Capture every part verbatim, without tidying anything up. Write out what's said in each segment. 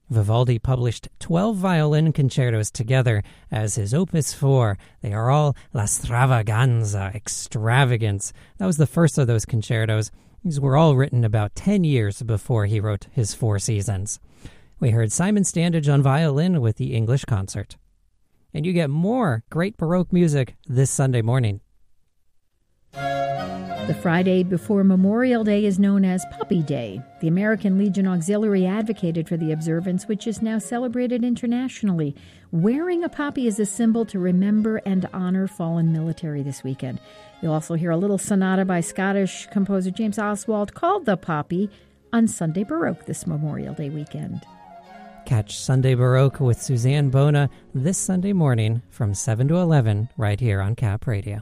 Vivaldi published twelve violin concertos together as his Opus four. They are all La Stravaganza, extravagance. That was the first of those concertos. These were all written about ten years before he wrote his Four Seasons. We heard Simon Standage on violin with the English Concert. And you get more great Baroque music this Sunday morning. The Friday before Memorial Day is known as Poppy Day. The American Legion Auxiliary advocated for the observance, which is now celebrated internationally. Wearing a poppy is a symbol to remember and honor fallen military this weekend. You'll also hear a little sonata by Scottish composer James Oswald called The Poppy on Sunday Baroque this Memorial Day weekend. Catch Sunday Baroque with Suzanne Bona this Sunday morning from seven to eleven right here on Cap Radio.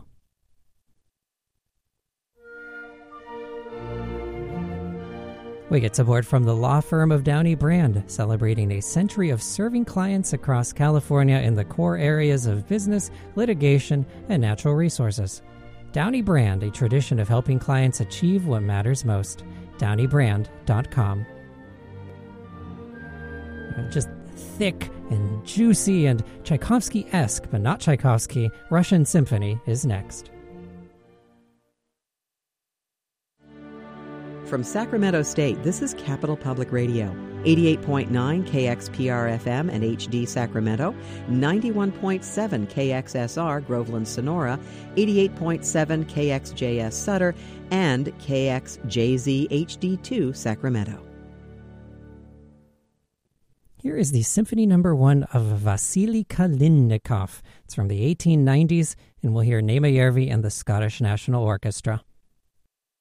We get support from the law firm of Downey Brand, celebrating a century of serving clients across California in the core areas of business, litigation, and natural resources. Downey Brand, a tradition of helping clients achieve what matters most. downey brand dot com. Just thick and juicy and Tchaikovsky-esque, but not Tchaikovsky, Russian Symphony is next. From Sacramento State, this is Capital Public Radio, eighty-eight point nine K X P R F M and H D Sacramento, ninety-one point seven K X S R Groveland Sonora, eighty-eight point seven K X J S Sutter, and K X J Z H D two Sacramento. Here is the Symphony Number One of Vasily Kalinnikov. It's from the eighteen nineties, and we'll hear Nema Järvi and the Scottish National Orchestra.